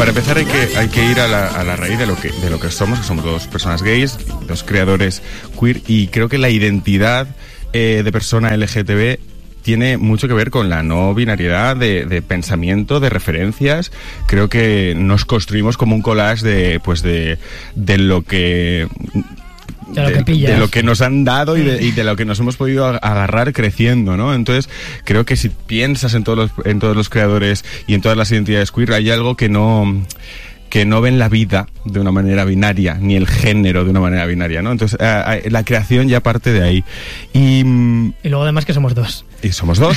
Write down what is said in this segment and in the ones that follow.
Para empezar hay que ir a la raíz de lo que somos, que somos dos personas gays, dos creadores queer, y creo que la identidad de persona LGTB tiene mucho que ver con la no binariedad de pensamiento, de referencias. Creo que nos construimos como un collage de lo que... de lo que nos han dado y de lo que nos hemos podido agarrar creciendo, ¿no? Entonces, creo que si piensas en todos los creadores y en todas las identidades queer, hay algo que no ven la vida de una manera binaria, ni el género de una manera binaria, ¿no? Entonces, la creación ya parte de ahí. Y luego además que somos dos. Y somos dos.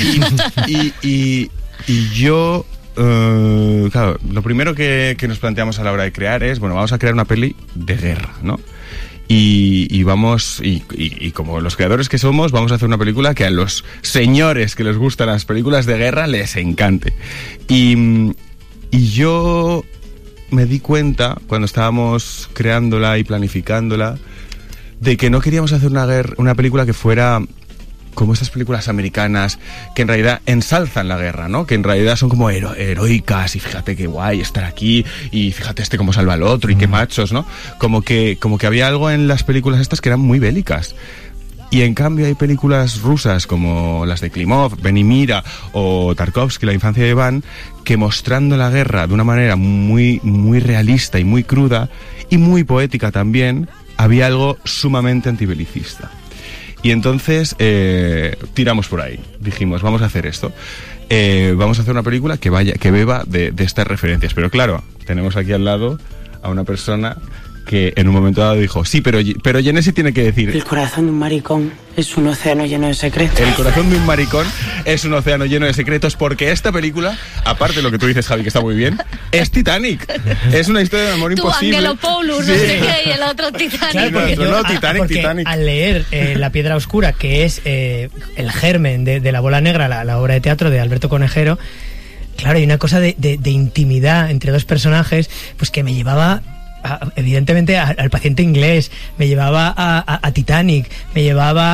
y yo... claro, lo primero que nos planteamos a la hora de crear es, bueno, vamos a crear una peli de guerra, ¿no? Y vamos, y como los creadores que somos, vamos a hacer una película que a los señores que les gustan las películas de guerra les encante. Y yo me di cuenta, cuando estábamos creándola y planificándola, de que no queríamos hacer una película que fuera como estas películas americanas que en realidad ensalzan la guerra, ¿no? Que en realidad son como heroicas, y fíjate qué guay estar aquí, y fíjate cómo salva al otro, y qué machos, ¿no? Como que había algo en las películas estas que eran muy bélicas. Y en cambio hay películas rusas como las de Klimov, Benimira o Tarkovsky, La infancia de Iván, que mostrando la guerra de una manera muy, muy realista y muy cruda y muy poética también, había algo sumamente antibelicista. Y entonces tiramos por ahí. Dijimos, vamos a hacer esto. Vamos a hacer una película que beba de estas referencias. Pero claro, tenemos aquí al lado a una persona que en un momento dado dijo, sí, pero Genesi tiene que decir... El corazón de un maricón es un océano lleno de secretos. El corazón de un maricón es un océano lleno de secretos, porque esta película, aparte de lo que tú dices, Javi, que está muy bien, es Titanic. Es una historia de amor imposible. Tú, Angelopoulos, sí. No sé qué, y el otro Titanic. Claro, Titanic. Al leer La piedra oscura, que es el germen de La bola negra, la obra de teatro de Alberto Conejero, claro, hay una cosa de intimidad entre dos personajes, pues que me llevaba... evidentemente al paciente inglés, me llevaba a Titanic, me llevaba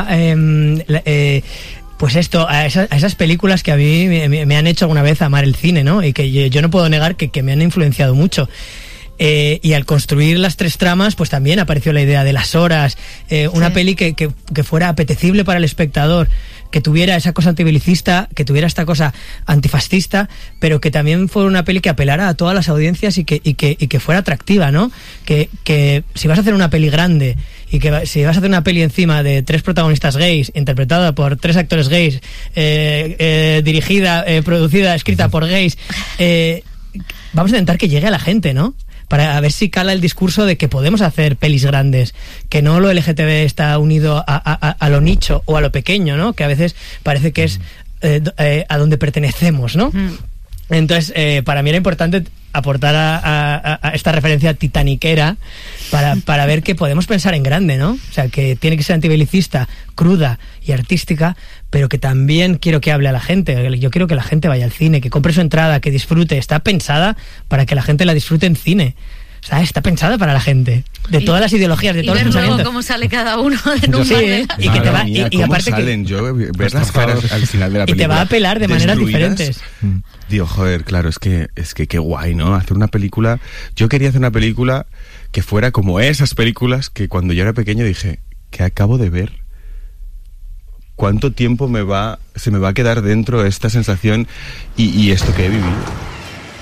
pues esto, a esas películas que a mí me han hecho alguna vez amar el cine, ¿no? Y que yo no puedo negar que me han influenciado mucho. Y al construir las tres tramas, pues también apareció la idea de Las horas, una peli que fuera apetecible para el espectador, que tuviera esa cosa antibelicista, que tuviera esta cosa antifascista, pero que también fuera una peli que apelara a todas las audiencias y que fuera atractiva, ¿no? Que si vas a hacer una peli grande y que si vas a hacer una peli encima de tres protagonistas gays, interpretada por tres actores gays, dirigida, producida, escrita por gays, vamos a intentar que llegue a la gente, ¿no? Para ver si cala el discurso de que podemos hacer pelis grandes, que no lo LGTB está unido a lo nicho o a lo pequeño, ¿no? Que a veces parece que es a donde pertenecemos, ¿no? Entonces, para mí era importante aportar a esta referencia titaniquera para ver que podemos pensar en grande, ¿no? O sea, que tiene que ser antibelicista, cruda y artística, pero que también quiero que hable a la gente. Yo quiero que la gente vaya al cine, que compre su entrada, que disfrute. Está pensada para que la gente la disfrute en cine. O sea, está pensada para la gente, de todas las ideologías, de todos los pensamientos. Y ver luego cómo sale cada uno de un y que te va y aparte salen? Yo ver las caras al final de la película. Y te va a apelar de maneras diferentes. Digo, joder, claro, es que qué guay, ¿no? Hacer una película. Yo quería hacer una película que fuera como esas películas que cuando yo era pequeño dije, ¿qué acabo de ver? ¿Cuánto tiempo se me va a quedar dentro esta sensación y esto que he vivido?